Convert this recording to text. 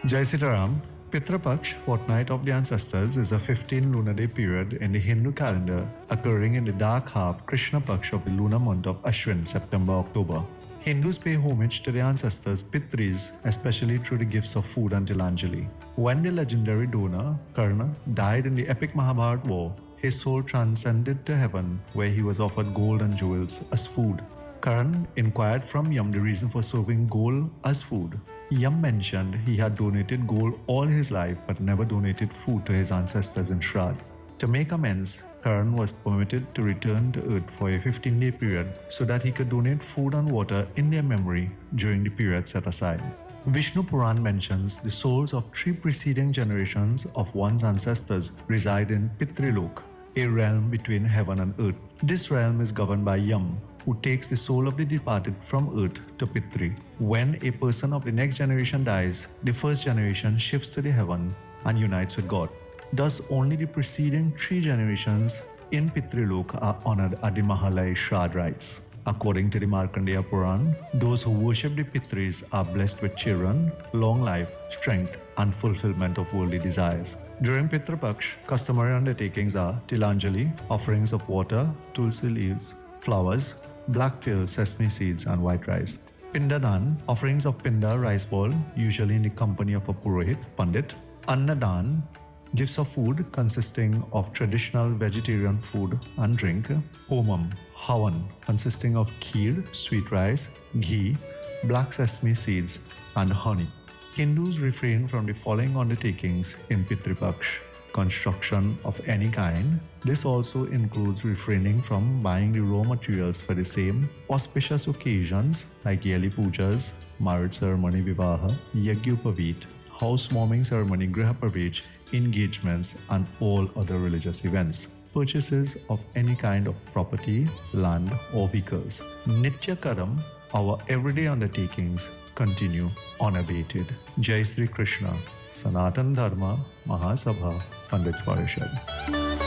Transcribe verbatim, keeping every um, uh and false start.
Jai Sitaram, Pitra Paksh, fortnight of the ancestors, is a fifteen lunar day period in the Hindu calendar occurring in the dark half Krishna Paksh of the lunar month of Ashwin, September-October. Hindus pay homage to their ancestors Pitris, especially through the gifts of food and Tilanjali. When the legendary donor, Karna, died in the epic Mahabharata war, his soul transcended to heaven where he was offered gold and jewels as food. Karan inquired from Yam the reason for serving gold as food. Yam mentioned he had donated gold all his life but never donated food to his ancestors in Shraddh. To make amends, Karan was permitted to return to earth for a fifteen-day period so that he could donate food and water in their memory during the period set aside. Vishnu Puran mentions the souls of three preceding generations of one's ancestors reside in Pitrilok, a realm between heaven and earth. This realm is governed by Yam, who takes the soul of the departed from earth to Pitri. When a person of the next generation dies, the first generation shifts to the heaven and unites with God. Thus, only the preceding three generations in Pitrilok are honored at the Mahalaya Shraddh rites. According to the Markandeya Puran, those who worship the Pitris are blessed with children, long life, strength, and fulfillment of worldly desires. During Pitra Paksh, customary undertakings are Tilanjali, offerings of water, tulsi leaves, flowers, black till, sesame seeds, and white rice. Pindadan, offerings of pinda, rice ball, usually in the company of a Purohit, Pandit. Annadan, gifts of food consisting of traditional vegetarian food and drink. Homam, Havan, consisting of kheer, sweet rice, ghee, black sesame seeds, and honey. Hindus refrain from the following undertakings in Pitri Paksh: construction of any kind. This also includes refraining from buying the raw materials for the same, auspicious occasions like Yali Pujas, marriage ceremony Vivaha, Yagyupaveet, housewarming ceremony Griha Pravesh, engagements, and all other religious events. Purchases of any kind of property, land, or vehicles. Nitya Karam, our everyday undertakings, continue unabated. Jai Sri Krishna, Sanatan Dharma, Mahasabha, Pandits Parishad.